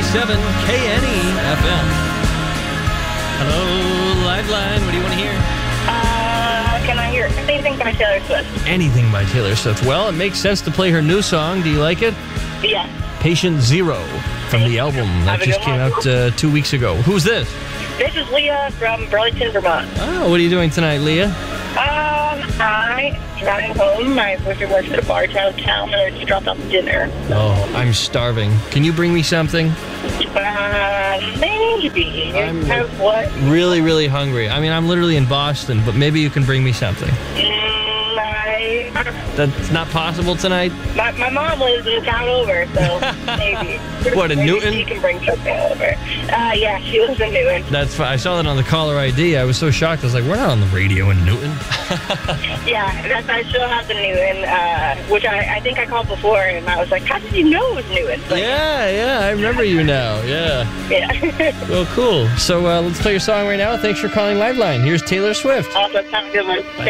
101.7 KNE-FM. Hello, Liveline. What do you want to hear? Can I hear anything by Taylor Swift? Anything by Taylor Swift. Well, it makes sense to play her new song. Do you like it? Yes. Patient Zero from the album that just came out 2 weeks ago. Who's this? This is Leah from Burlington, Vermont. Oh, what are you doing tonight, Leah? I'm driving home. My boyfriend works at a bar downtown, and I just dropped off dinner. Oh, I'm starving. Can you bring me something? Maybe. I'm Have what? really, really hungry. I mean, I'm literally in Boston, but maybe you can bring me something. That's not possible tonight? My mom lives in town over, so maybe. What, in maybe Newton? She can bring something over. Yeah, she lives in Newton. That's fine. I saw that on the caller ID. I was so shocked. I was like, we're not on the radio in Newton. Yeah, I still have the Newton, which I think I called before, and I was like, how did you know it was Newton? Like, Yeah, I remember you now. Yeah. Well, cool. So let's play your song right now. Thanks for calling Liveline. Here's Taylor Swift. Awesome. Have a good one.